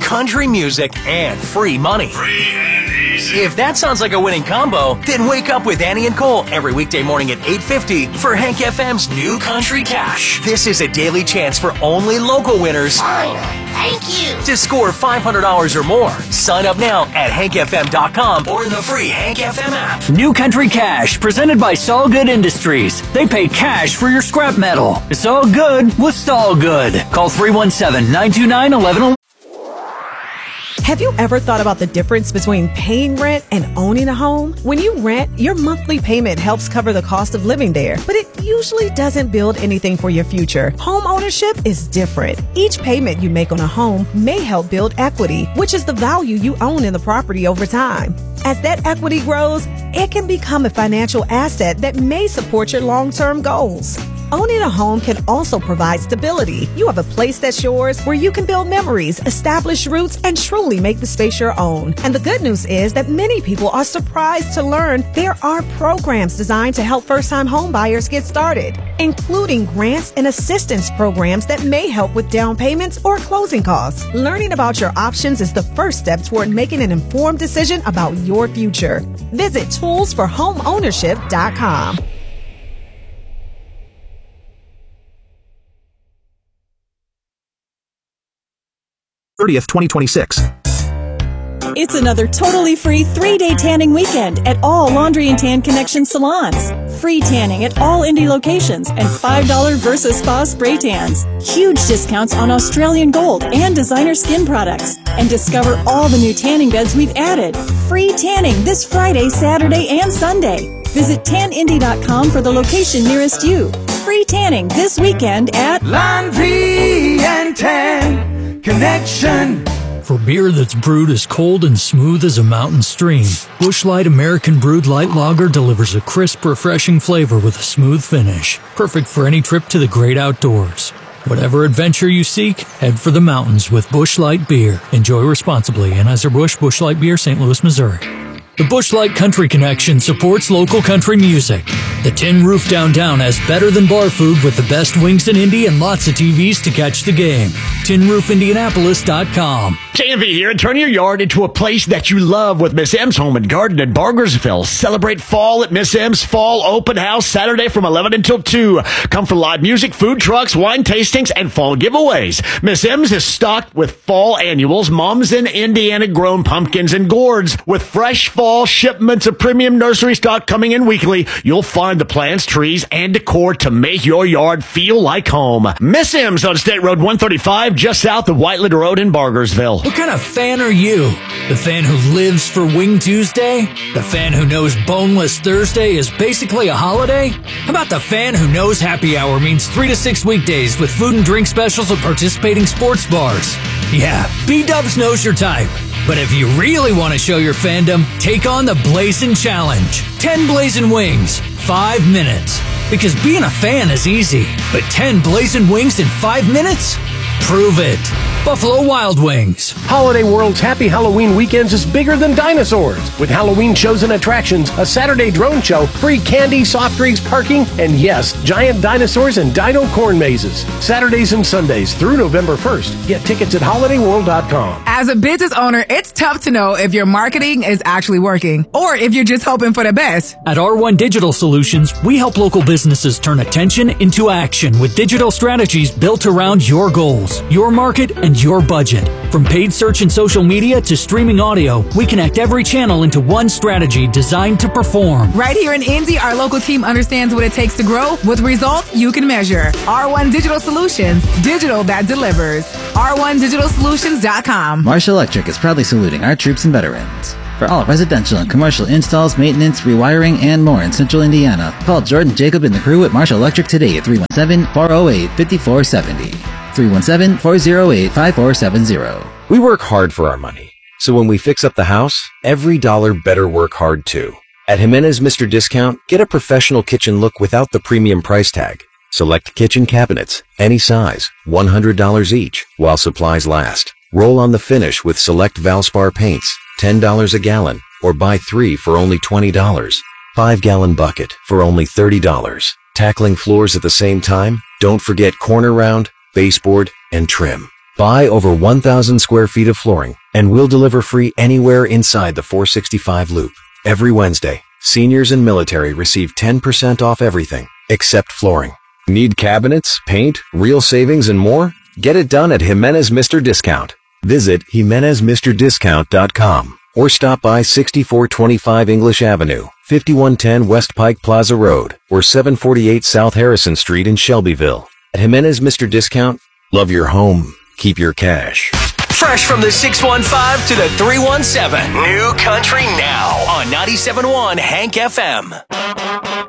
country music, and free money. Free and easy. If that sounds like a winning combo, then wake up with Annie and Cole every weekday morning at 8:50 for Hank FM's New Country Cash. This is a daily chance for only local winners. Fine. Thank you. To score $500 or more, sign up now at hankfm.com or in the free Hank FM app. New Country Cash, presented by Saul Good Industries. They pay cash for your scrap metal. It's all good with Saul Good. Call 317-929-1111. Have you ever thought about the difference between paying rent and owning a home? When you rent, your monthly payment helps cover the cost of living there, but it usually doesn't build anything for your future. Home ownership is different. Each payment you make on a home may help build equity, which is the value you own in the property over time. As that equity grows, it can become a financial asset that may support your long-term goals. Owning a home can also provide stability. You have a place that's yours where you can build memories, establish roots, and truly make the space your own. And the good news is that many people are surprised to learn there are programs designed to help first-time home buyers get started, including grants and assistance programs that may help with down payments or closing costs. Learning about your options is the first step toward making an informed decision about your future. Visit toolsforhomeownership.com. 30th, 2026. It's another totally free 3-day tanning weekend at all Laundry and Tan Connection salons. Free tanning at all Indie locations and $5 Versa Spa spray tans. Huge discounts on Australian Gold and designer skin products. And discover all the new tanning beds we've added. Free tanning this Friday, Saturday, and Sunday. Visit tanindy.com for the location nearest you. Free tanning this weekend at Laundry and Tan Connection. For beer that's brewed as cold and smooth as a mountain stream, Busch Light American Brewed Light Lager delivers a crisp, refreshing flavor with a smooth finish. Perfect for any trip to the great outdoors. Whatever adventure you seek, head for the mountains with Busch Light Beer. Enjoy responsibly. Anheuser-Busch, Busch Light Beer, St. Louis, Missouri. The Busch Light Country Connection supports local country music. The Tin Roof Downtown has better than bar food with the best wings in Indy and lots of TVs to catch the game. TinRoofIndianapolis.com. JMV here. Turn your yard into a place that you love with Miss M's Home and Garden in Bargersville. Celebrate fall at Miss M's Fall Open House Saturday from 11 until 2. Come for live music, food trucks, wine tastings, and fall giveaways. Miss M's is stocked with fall annuals, Moms in Indiana grown pumpkins and gourds. With fresh fall shipments of premium nursery stock coming in weekly, you'll find the plants, trees, and decor to make your yard feel like home. Miss M's on State Road 135, just south of Whiteland Road in Bargersville. What kind of fan are you? The fan who lives for Wing Tuesday? The fan who knows Boneless Thursday is basically a holiday? How about the fan who knows happy hour means 3 to 6 weekdays with food and drink specials at participating sports bars? Yeah, B-Dubs knows your type. But if you really want to show your fandom, take on the Blazin' Challenge. 10 Blazin' Wings, 5 minutes. Because being a fan is easy, but 10 Blazin' Wings in 5 minutes? Prove it. Buffalo Wild Wings. Holiday World's Happy Halloween Weekends is bigger than dinosaurs. With Halloween shows and attractions, a Saturday drone show, free candy, soft drinks, parking, and yes, giant dinosaurs and dino corn mazes. Saturdays and Sundays through November 1st. Get tickets at holidayworld.com. As a business owner, it's tough to know if your marketing is actually working or if you're just hoping for the best. At R1 Digital Solutions, we help local businesses turn attention into action with digital strategies built around your goals, your market, and your budget. From paid search and social media to streaming audio, we connect every channel into one strategy designed to perform. Right here in Indy, our local team understands what it takes to grow with results you can measure. R1 Digital Solutions, digital that delivers. R1DigitalSolutions.com. Marshall Electric is proudly saluting our troops and veterans. For all residential and commercial installs, maintenance, rewiring, and more in Central Indiana, call Jordan Jacob and the crew at Marshall Electric today at 317-408-5470. 317-408-5470. We work hard for our money. So when we fix up the house, every dollar better work hard too. At Jimenez Mr. Discount, get a professional kitchen look without the premium price tag. Select kitchen cabinets, any size, $100 each, while supplies last. Roll on the finish with select Valspar paints, $10 a gallon, or buy 3 for only $20. 5-gallon bucket for only $30. Tackling floors at the same time? Don't forget corner round, baseboard, and trim. Buy over 1,000 square feet of flooring, and we'll deliver free anywhere inside the 465 loop. Every Wednesday, seniors and military receive 10% off everything except flooring. Need cabinets, paint, real savings, and more? Get it done at Jimenez Mr. Discount. Visit JimenezMrDiscount.com or stop by 6425 English Avenue, 5110 West Pike Plaza Road, or 748 South Harrison Street in Shelbyville. At Jimenez Mr. Discount, love your home, keep your cash. Fresh from the 615 to the 317. New Country Now on 97.1 Hank FM.